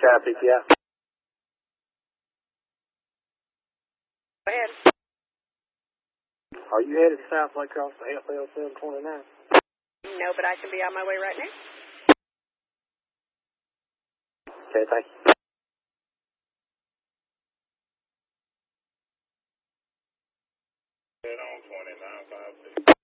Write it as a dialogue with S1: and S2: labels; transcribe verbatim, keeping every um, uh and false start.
S1: traffic, yeah.
S2: Go ahead.
S1: Are you headed south like across the F L seven twenty-nine?
S2: No, but I can be on my way right now.
S1: Okay, thank you.
S3: On twenty-nine five six.